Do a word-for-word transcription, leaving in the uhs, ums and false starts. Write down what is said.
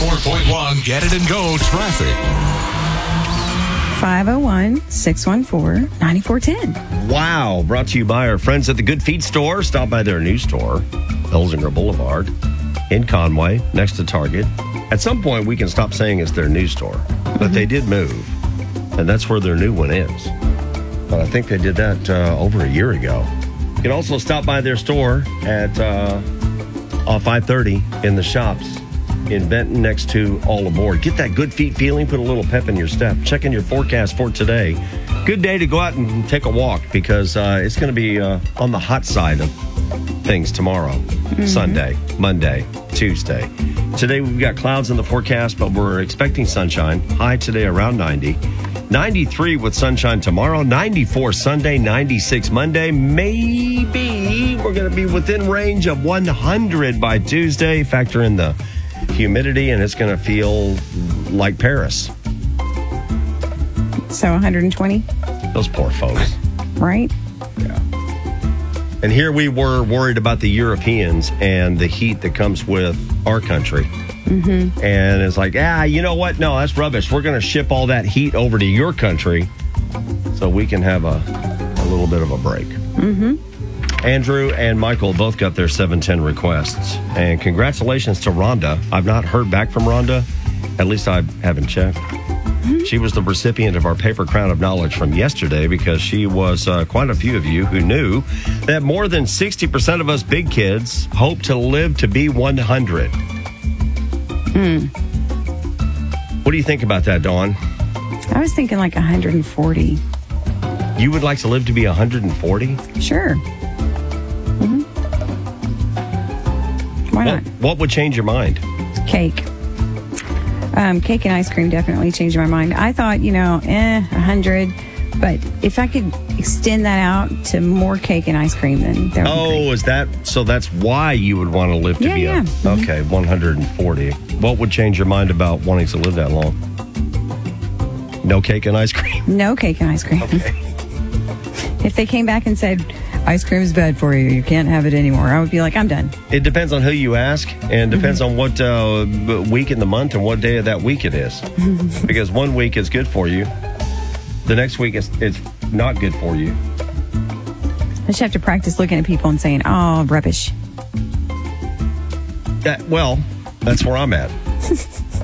ninety-four point one Get It and Go traffic. five oh one, six one four, nine four one oh. Wow. Brought to you by our friends at the Good Feet store. Stop by their new store, Elzinger Boulevard, in Conway, next to Target. At some point, we can stop saying it's their new store. But mm-hmm. they did move, and that's where their new one is. But I think they did that uh, over a year ago. You can also stop by their store at uh, uh, five thirty in the shops in Benton next to All Aboard. Get that Good Feet feeling, put a little pep in your step. Check in your forecast for today. Good day to go out and take a walk because uh, it's going to be uh, on the hot side of things tomorrow, mm-hmm. Sunday, Monday, Tuesday. Today we've got clouds in the forecast, but we're expecting sunshine. High today around ninety. ninety-three with sunshine tomorrow. ninety-four Sunday, ninety-six Monday. Maybe we're going to be within range of one hundred by Tuesday. Factor in the humidity, and it's going to feel like Paris. So one hundred twenty? Those poor folks. Right? Yeah. And here we were worried about the Europeans and the heat that comes with our country. Mm-hmm. And it's like, ah, you know what? No, that's rubbish. We're going to ship all that heat over to your country so we can have a, a little bit of a break. Mm-hmm. Andrew and Michael both got their seven ten requests. And congratulations to Rhonda. I've not heard back from Rhonda. At least I haven't checked. Mm-hmm. She was the recipient of our Paper Crown of Knowledge from yesterday because she was uh, quite a few of you who knew that more than sixty percent of us big kids hope to live to be one hundred. Hmm. What do you think about that, Dawn? I was thinking like one hundred forty. You would like to live to be one hundred forty? Sure. Mm-hmm. Why what, not? What would change your mind? Cake. Um, cake and ice cream definitely changed my mind. I thought, you know, eh, one hundred. But if I could extend that out to more cake and ice cream, then that would oh, be great. is that so? That's why you would want to live to yeah, be yeah. a Mm-hmm. okay, one hundred forty. What would change your mind about wanting to live that long? No cake and ice cream. No cake and ice cream. Okay. If they came back and said ice cream is bad for you, you can't have it anymore, I would be like, I'm done. It depends on who you ask, and depends mm-hmm. on what uh, week in the month and what day of that week it is. Because one week is good for you, the next week it's it's not good for you. I just have to practice looking at people and saying, oh, rubbish. That, well, that's where I'm at.